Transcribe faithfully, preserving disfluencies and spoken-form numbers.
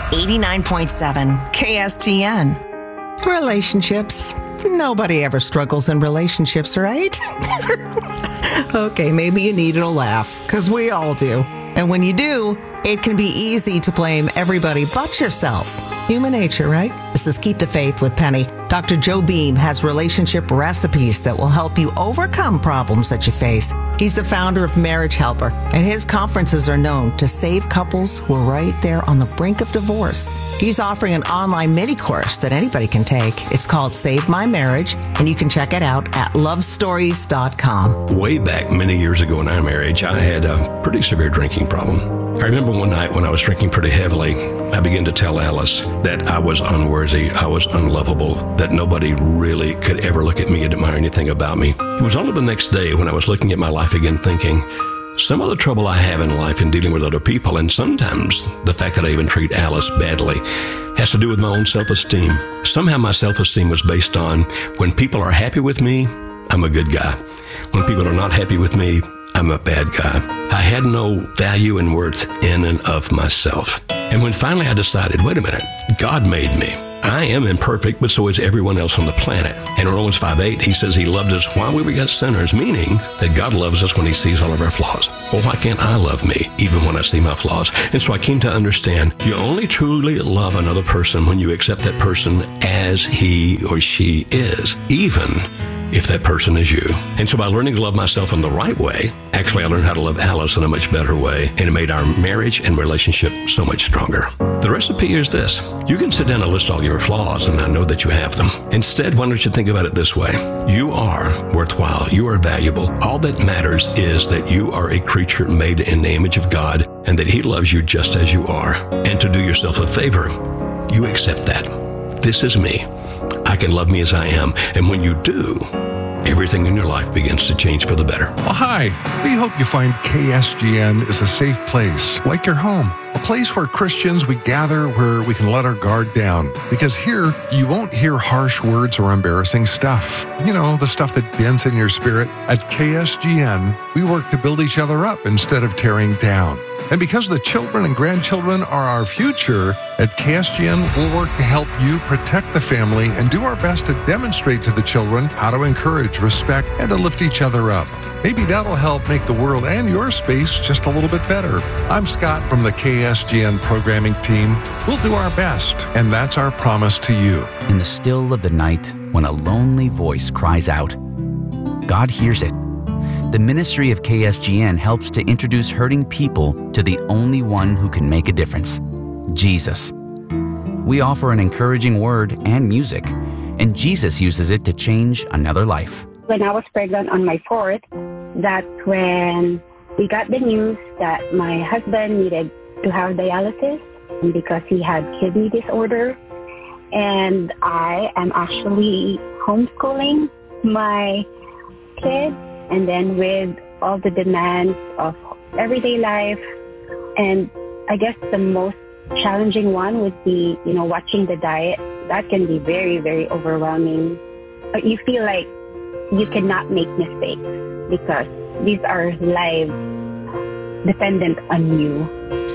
eighty-nine point seven K S G N. Relationships. Nobody ever struggles in relationships, right? Okay, maybe you needed a laugh, because we all do. And when you do, it can be easy to blame everybody but yourself. Human nature, right? This is Keep the Faith with Penny. Doctor Joe Beam has relationship recipes that will help you overcome problems that you face. He's the founder of Marriage Helper, and his conferences are known to save couples who are right there on the brink of divorce. He's offering an online mini course that anybody can take. It's called Save My Marriage, and you can check it out at love stories dot com. Way back many years ago in our marriage, I had a pretty severe drinking problem. I remember one night when I was drinking pretty heavily, I began to tell Alice that I was unworthy, I was unlovable, that nobody really could ever look at me and admire anything about me. It was only the next day when I was looking at my life again thinking, some of the trouble I have in life in dealing with other people, and sometimes the fact that I even treat Alice badly, has to do with my own self-esteem. Somehow my self-esteem was based on when people are happy with me, I'm a good guy. When people are not happy with me, I'm a bad guy. I had no value and worth in and of myself. And when finally I decided, wait a minute, God made me. I am imperfect, but so is everyone else on the planet. And in Romans five eight, he says he loved us while we were yet sinners, meaning that God loves us when he sees all of our flaws. Well, why can't I love me, even when I see my flaws? And so I came to understand you only truly love another person when you accept that person as he or she is, even if that person is you. And so by learning to love myself in the right way, actually I learned how to love Alice in a much better way, and it made our marriage and relationship so much stronger. The recipe is this. You can sit down and list all your flaws, and I know that you have them. Instead, why don't you think about it this way? You are worthwhile. You are valuable. All that matters is that you are a creature made in the image of God, and that he loves you just as you are. And to do yourself a favor, you accept that. This is me. I can love me as I am. And when you do, everything in your life begins to change for the better. Well, hi. We hope you find K S G N is a safe place, like your home. A place where Christians, we gather where we can let our guard down. Because here, you won't hear harsh words or embarrassing stuff. You know, the stuff that dents in your spirit. At K S G N, we work to build each other up instead of tearing down. And because the children and grandchildren are our future, at K S G N, we'll work to help you protect the family and do our best to demonstrate to the children how to encourage, respect, and to lift each other up. Maybe that'll help make the world and your space just a little bit better. I'm Scott from the K S G N programming team. We'll do our best, and that's our promise to you. In the still of the night, when a lonely voice cries out, God hears it. The ministry of K S G N helps to introduce hurting people to the only one who can make a difference, Jesus. We offer an encouraging word and music, and Jesus uses it to change another life. When I was pregnant on my fourth, that's when we got the news that my husband needed to have dialysis because he had kidney disorder. And I am actually homeschooling my kids. And then with all the demands of everyday life, and I guess the most challenging one would be, you know, watching the diet. That can be very, very overwhelming. You feel like you cannot make mistakes because these are lives dependent on you.